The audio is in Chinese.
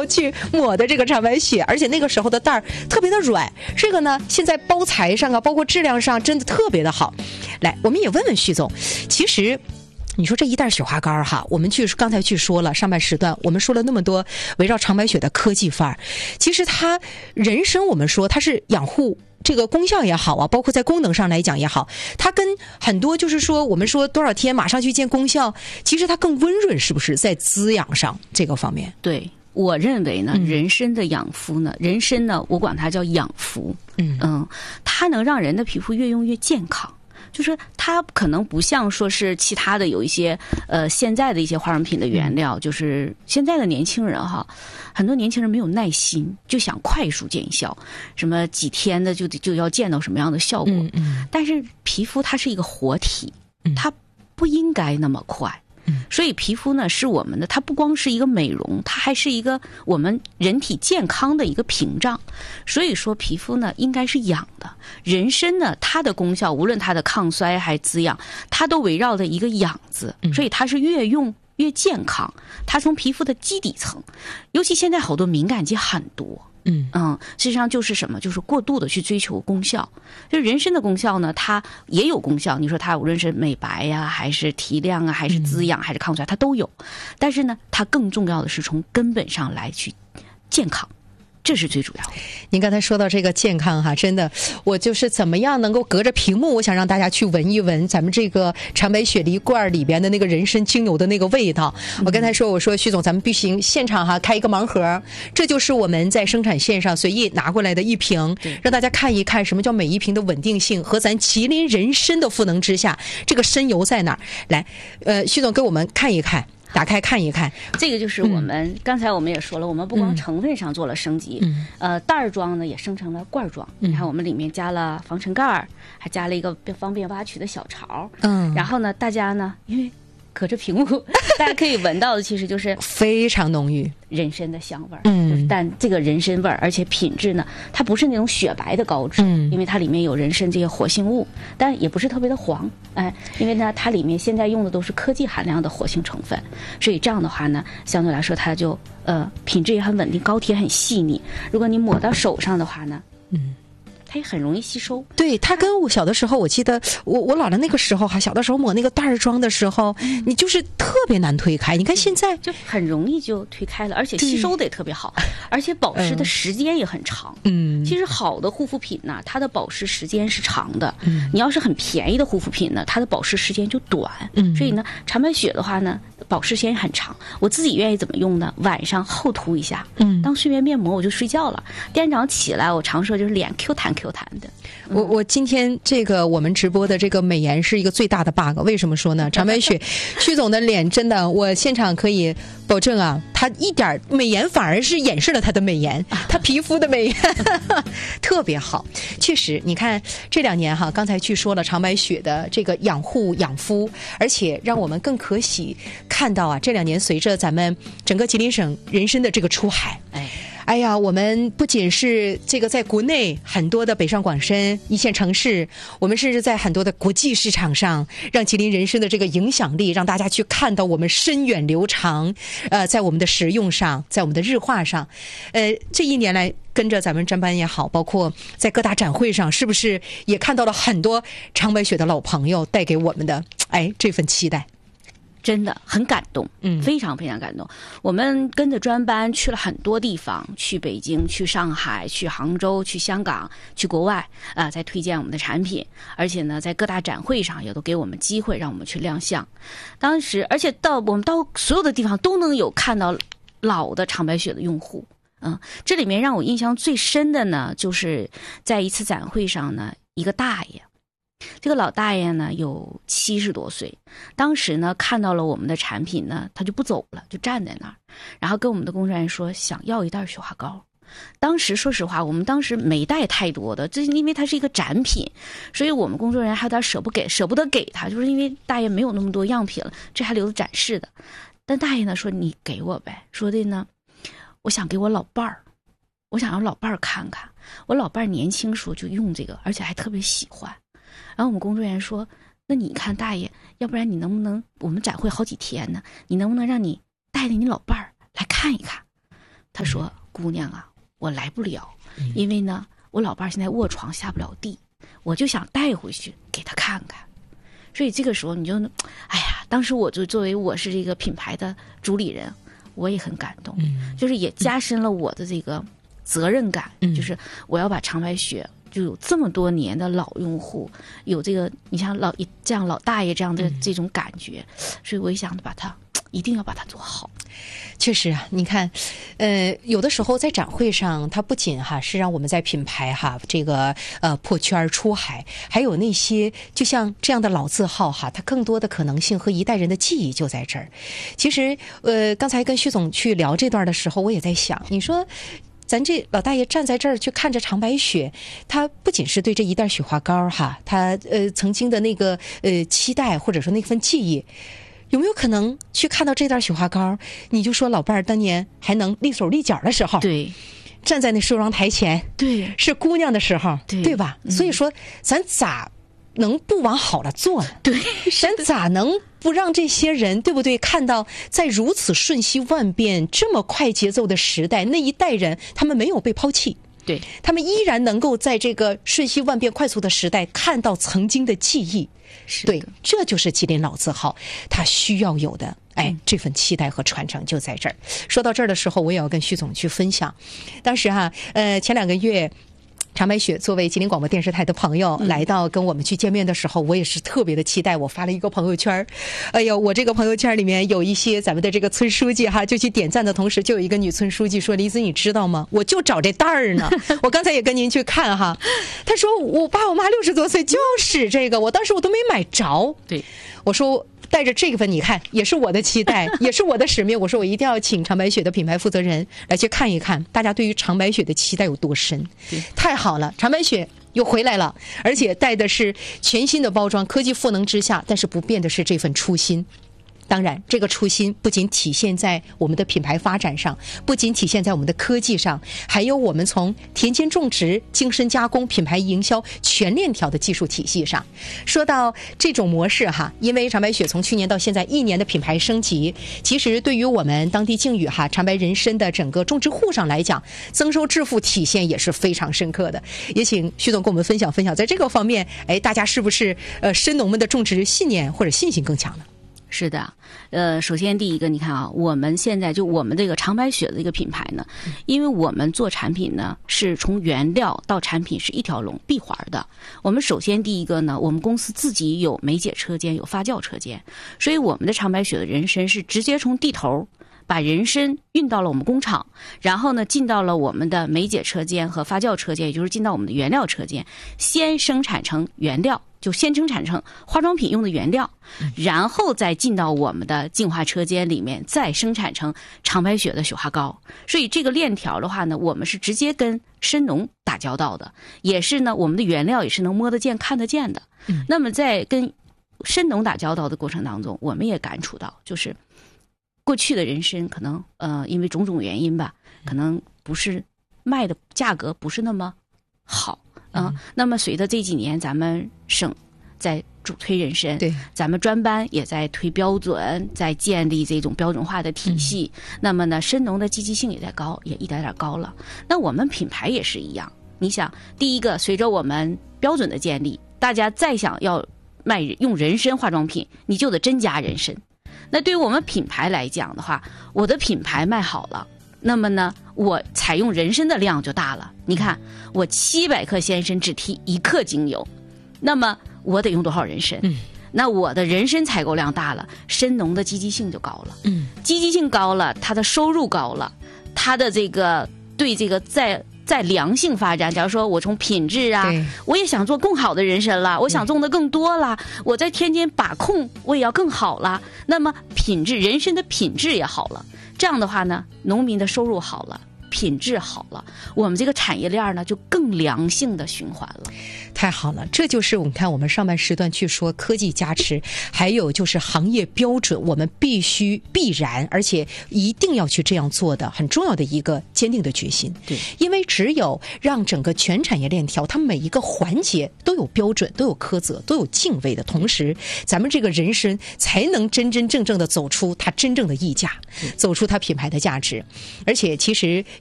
候去抹的这个长白雪，而且那个时候的袋儿特别的软，这个呢现在包材上啊，包括质量上真的特别的好。来，我们也问问徐总，其实你说这一袋雪花膏哈，我们刚才说了，上半时段我们说了那么多围绕长白雪的科技范儿，其实它人参我们说它是养护这个功效也好啊，包括在功能上来讲也好，它跟很多就是说我们说多少天马上去见功效，其实它更温润，是不是在滋养上这个方面？ 对，我认为呢，人参的养肤呢，人参呢，我管它叫养肤，它能让人的皮肤越用越健康。就是它可能不像说是其他的有一些现在的一些化妆品的原料，就是现在的年轻人哈，很多年轻人没有耐心，就想快速见效，什么几天的就要见到什么样的效果。但是皮肤它是一个活体，它不应该那么快。所以皮肤呢是我们的，它不光是一个美容，它还是一个我们人体健康的一个屏障。所以说皮肤呢应该是养的，人参呢它的功效无论它的抗衰还滋养，它都围绕着一个养字，所以它是越用越健康。它从皮肤的基底层，尤其现在好多敏感肌很多。实际上就是什么？就是过度的去追求功效。就是人参的功效呢，它也有功效。你说它无论是美白呀，还是提亮啊，还是滋养，还是抗衰，它都有。但是呢，它更重要的是从根本上来去健康。这是最主要的。 您刚才说到这个健康哈，真的，我就是怎么样能够隔着屏幕，我想让大家去闻一闻咱们这个长白雪梨罐里边的那个人参精油的那个味道。我刚才说，我说徐总，咱们必须现场哈开一个盲盒，这就是我们在生产线上随意拿过来的一瓶，让大家看一看什么叫每一瓶的稳定性和咱麒麟人参的赋能之下，这个参油在哪儿？来，徐总给我们看一看。打开看一看， 这个就是我们刚才我们也说了，我们不光成分上做了升级，袋儿装呢也生成了罐装。你看我们里面加了防尘盖儿，还加了一个方便挖取的小槽。然后呢，大家呢，因为隔着屏幕，大家可以闻到的其实就是非常浓郁人参的香味儿。但这个人参味儿，而且品质呢，它不是那种雪白的膏质，因为它里面有人参这些活性物，但也不是特别的黄，因为呢，它里面现在用的都是科技含量的活性成分，所以这样的话呢，相对来说它就品质也很稳定，膏体很细腻。如果你抹到手上的话呢，它也很容易吸收。 对，它跟我小的时候，我记得我姥姥那个时候哈，小的时候抹那个袋儿装的时候，你就是特别难推开。你看现在就很容易就推开了，而且吸收的也特别好，而且保湿的时间也很长。其实好的护肤品呢，它的保湿时间是长的。你要是很便宜的护肤品呢，它的保湿时间就短。所以呢，长白雪的话呢，保湿时间很长。我自己愿意怎么用呢？晚上厚涂一下，当睡眠面膜我就睡觉了。第二天早上起来，我常说就是脸 Q 弹 Q 弹的。 我今天这个我们直播的这个美颜是一个最大的 bug， 为什么说呢？长白雪徐总的脸真的，我现场可以保证啊，他一点美颜反而是掩饰了他的美颜，他皮肤的美颜特别好。确实，你看这2年哈，刚才去说了长白雪的这个养护养肤，而且让我们更可喜看到啊，这2年随着咱们整个吉林省人参的这个出海，哎呀，我们不仅是这个在国内很多的北上广深一线城市，我们甚至在很多的国际市场上，让吉林人参的这个影响力，让大家去看到我们深远流长，在我们的食用上，在我们的日化上，这1年来跟着咱们专班也好，包括在各大展会上，是不是也看到了很多长白雪的老朋友带给我们的这份期待？ 真的很感动，非常非常感动。我们跟着专班去了很多地方，去北京、去上海、去杭州、去香港、去国外在推荐我们的产品，而且呢，在各大展会上也都给我们机会让我们去亮相。当时，而且我们到所有的地方都能有看到老的长白雪的用户。这里面让我印象最深的呢，就是在一次展会上呢，一个大爷。这个老大爷呢有70多岁，当时呢看到了我们的产品呢，他就不走了，就站在那儿，然后跟我们的工作人员说想要一袋雪花膏。当时说实话，我们当时没带太多的，这因为它是一个展品，所以我们工作人员还有点舍不得给他，就是因为大爷没有那么多样品了，这还留着展示的。但大爷呢说你给我呗，说的呢我想给我老伴儿，我想让老伴儿看看，我老伴儿年轻时候就用这个，而且还特别喜欢。然后我们工作人员说那你看大爷，要不然你能不能，我们展会好几天呢，你能不能让你带着你老伴儿来看一看。 他说：“姑娘啊，我来不了，因为呢，我老伴儿现在卧床下不了地，我就想带回去给他看看。”所以这个时候你就，哎呀，当时我就作为我是这个品牌的主理人，我也很感动，就是也加深了我的这个责任感，就是我要把长白雪就有这么多年的老用户，有这个你像这样老大爷这样的这种感觉，所以我也想把它一定要把它做好。 确实啊，你看，有的时候在展会上，它不仅是让我们在品牌这个破圈出海，还有那些就像这样的老字号它更多的可能性和一代人的记忆就在这儿。其实刚才跟徐总去聊这段的时候，我也在想，你说咱这老大爷站在这儿去看着长白雪，他不仅是对这一袋雪花膏他曾经的那个期待或者说那份记忆。有没有可能去看到这袋雪花膏，你就说老伴儿当年还能立手立脚的时候， 对， 站在那梳妆台前， 对， 是姑娘的时候，对吧？所以说，咱咋能不往好了做呢？ 对， 咱咋能不让这些人，对不对？看到在如此瞬息万变、这么快节奏的时代，那一代人他们没有被抛弃。 对，他们依然能够在这个瞬息万变快速的时代看到曾经的记忆。对，这就是吉林老字号它需要有的这份期待和传承就在这儿。说到这儿的时候，我也要跟徐总去分享，当时前2个月长白雪作为吉林广播电视台的朋友来到跟我们去见面的时候，我也是特别的期待。我发了一个朋友圈，哎呦，我这个朋友圈里面有一些咱们的这个村书记就去点赞的同时，就有一个女村书记说：“李子，你知道吗？我就找这袋儿呢。我刚才也跟您去看她说我爸我妈60多岁就使这个，我当时我都没买着。” 对， 我说带着这份，你看也是我的期待，也是我的使命。我说我一定要请长白雪的品牌负责人来去看一看，大家对于长白雪的期待有多深。太好了，长白雪又回来了，而且带的是全新的包装，科技赋能之下，但是不变的是这份初心。当然，这个初心不仅体现在我们的品牌发展上，不仅体现在我们的科技上，还有我们从田间种植、精深加工、品牌营销全链条的技术体系上。说到这种模式因为长白雪从去年到现在1年的品牌升级，其实对于我们当地境遇长白人参的整个种植户上来讲，增收致富体现也是非常深刻的。也请徐总跟我们分享分享，在这个方面，大家是不是参农们的种植信念或者信心更强呢？ 是的，首先第一个，你看我们现在就我们这个长白雪的这个品牌呢，因为我们做产品呢是从原料到产品是一条龙闭环的。我们首先第一个呢，我们公司自己有梅解车间，有发酵车间，所以我们的长白雪的人参是直接从地头把人参运到了我们工厂，然后呢进到了我们的梅解车间和发酵车间，也就是进到我们的原料车间，先生产成原料，就先生产成化妆品用的原料，然后再进到我们的净化车间里面，再生产成长白雪的雪花膏。所以这个链条的话呢，我们是直接跟参农打交道的，也是呢我们的原料也是能摸得见看得见的。那么在跟参农打交道的过程当中，我们也感触到，就是过去的人参可能因为种种原因吧，可能不是卖的价格不是那么好。那么随着这几年咱们省在主推人参，对，咱们专班也在推标准，在建立这种标准化的体系。那么呢，参农的积极性也在高，也一点点高了。那我们品牌也是一样。你想，第一个，随着我们标准的建立，大家再想要用人参化妆品，你就得真加人参。那对于我们品牌来讲的话，我的品牌卖好了，那么呢，我采用人参的量就大了。你看，我700克鲜参只提1克精油，那么我得用多少人参？那我的人参采购量大了，参农的积极性就高了。积极性高了，他的收入高了，他的这个对这个在良性发展。假如说我从品质我也想做更好的人参了，我想种的更多了，我在天间把控我也要更好了，那么人参的品质也好了。这样的话呢，农民的收入好了， 品质好了，我们这个产业链呢就更良性的循环了。 太好了，这就是我们看我们上半时段去说科技加持，还有就是行业标准，我们必然而且一定要去这样做的很重要的一个坚定的决心。 对， 因为只有让整个全产业链条它每一个环节都有标准，都有苛责，都有敬畏的同时，咱们这个人参才能真真正正的走出它真正的溢价，走出它品牌的价值。而且其实